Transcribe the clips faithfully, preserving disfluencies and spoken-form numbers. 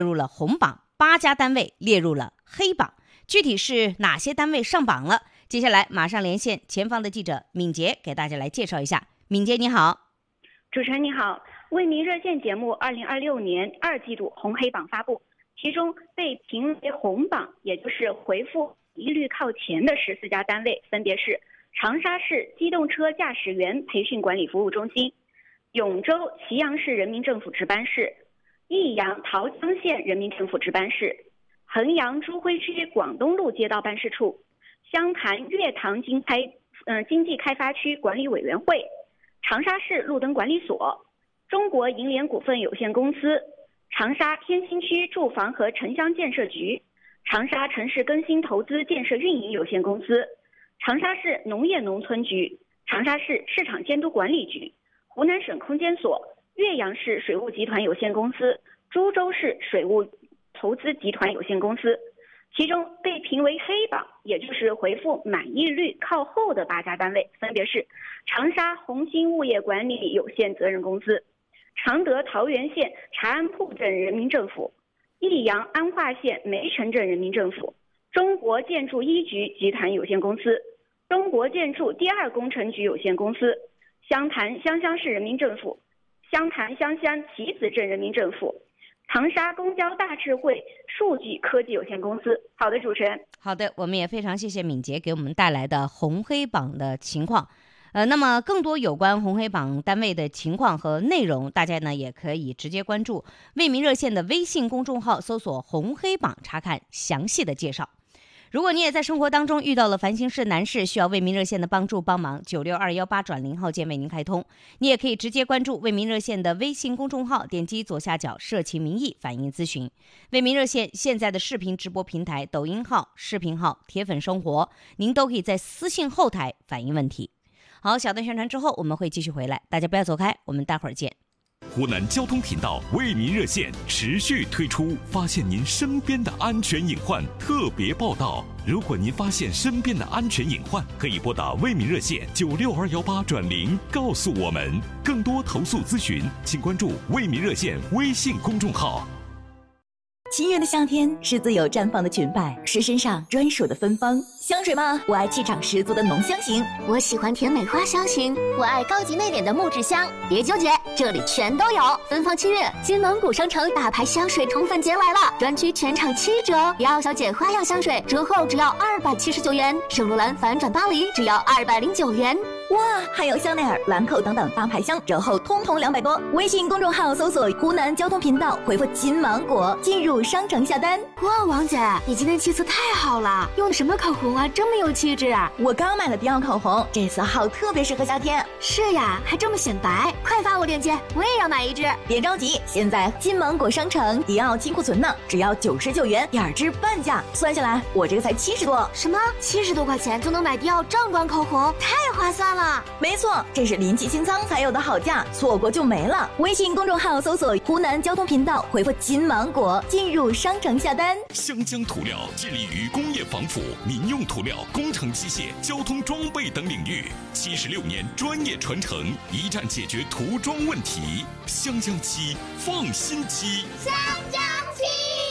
入了红榜，八家单位列入了黑榜。具体是哪些单位上榜了？接下来马上连线前方的记者敏杰，给大家来介绍一下。敏杰你好。 主持人你好，为民热线节目二零二六年二季度红黑榜发布，其中被评为红榜，也就是回复一律靠前的十四家单位，分别是长沙市机动车驾驶员培训管理服务中心、永州祁阳市人民政府值班室、益阳桃江县人民政府值班室、衡阳朱辉区广东路街道办事处、湘潭粤塘经开嗯经济开发区管理委员会、长沙市路灯管理所、中国银联股份有限公司、长沙天心区住房和城乡建设局、长沙城市更新投资建设运营有限公司、长沙市农业农村局、长沙市市场监督管理局、湖南省空间所、岳阳市水务集团有限公司、株洲市水务投资集团有限公司。其中被评为黑榜，也就是回复满意率靠后的八家单位，分别是长沙红星物业管理有限责任公司、常德桃源县茶安铺镇人民政府、益阳安化县梅城镇人民政府、中国建筑一局集团有限公司、中国建筑第二工程局有限公司、湘潭湘乡市人民政府、湘潭湘乡棋子镇人民政府、长沙公交大智慧数据科技有限公司。好的，主持人。 好的，我们也非常谢谢敏杰给我们带来的红黑榜的情况。呃，那么更多有关红黑榜单位的情况和内容，大家呢也可以直接关注为民热线的微信公众号，搜索红黑榜，查看详细的介绍。如果你也在生活当中遇到了烦心事难事，需要为民热线的帮助帮忙，九六二一八转零号键为您开通。你也可以直接关注为民热线的微信公众号，点击左下角社情民意反映咨询。为民热线现在的视频直播平台抖音号、视频号、铁粉生活，您都可以在私信后台反映问题。好，小段宣传之后我们会继续回来，大家不要走开，我们待会儿见。 湖南交通频道为民热线持续推出发现您身边的安全隐患特别报道。如果您发现身边的安全隐患，可以拨打为民热线九六二幺八转零告诉我们。更多投诉咨询，请关注为民热线微信公众号。 七月的夏天是自由绽放的裙摆，是身上专属的芬芳。香水吗？我爱气场十足的浓香型， 我喜欢甜美花香型，我爱高级内敛的木质香。别纠结，这里全都有。芬芳七月，金芒谷商城大牌香水宠粉节来了，专区全场七折，姚小姐花样香水折后只要二百七十九元，圣罗兰反转巴黎只要二百零九元。 哇，还有香奈儿、兰蔻等等大牌香，折后通通两百多。微信公众号搜索湖南交通频道，回复金芒果进入商城下单。 哇，王姐，你今天气色太好了，用的什么口红啊，这么有气质啊！ 我刚买了迪奥口红，这色号特别适合夏天。 是呀，还这么显白，快发我链接，我也要买一支。 别着急，现在金芒果商城迪奥清库存呢，只要九十九元，两支半价，算下来我这个才七十多。 什么？七十多块钱就能买迪奥正装口红，太划算了！ 没错，这是临期清仓才有的好价，错过就没了。微信公众号搜索湖南交通频道，回复金芒果进入商城下单。 湘江涂料致力于工业防腐、民用涂料、工程机械、交通装备等领域，七十六年专业传承，一站解决涂装问题。湘江漆，放心漆。 湘江漆。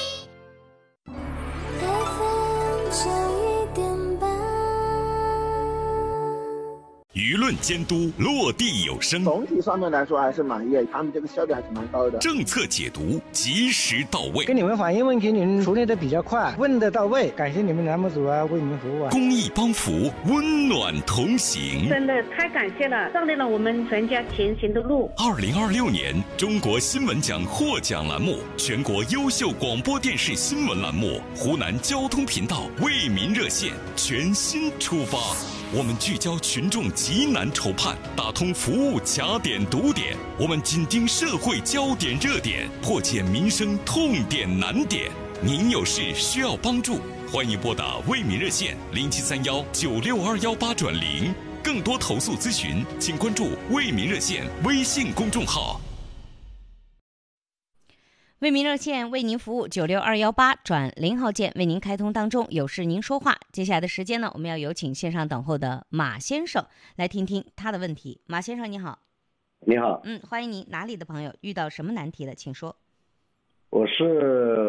舆论监督落地有声， 总体上面来说还是满意，他们这个效率还是蛮高的。 政策解读及时到位， 跟你们反映问题，你们处理的比较快，问得到位，感谢你们栏目组啊，为你们服务啊。 公益帮扶，温暖同行， 真的太感谢了，照亮了我们全家前行的路。 二零二六年中国新闻奖获奖栏目，全国优秀广播电视新闻栏目，湖南交通频道为民热线全新出发。我们聚焦群众急难愁盼，打通服务卡点堵点，我们紧盯社会焦点热点，破解民生痛点难点。您有事需要帮助，欢迎拨打为民热线零七三幺九六二幺八转零。更多投诉咨询，请关注为民热线微信公众号。 为民热线为您服务，九六二幺八转零号键为您开通当中，有事您说话。接下来的时间呢，我们要有请线上等候的马先生来听听他的问题。马先生你好。 你好。 嗯，欢迎您，哪里的朋友，遇到什么难题了请说。 我是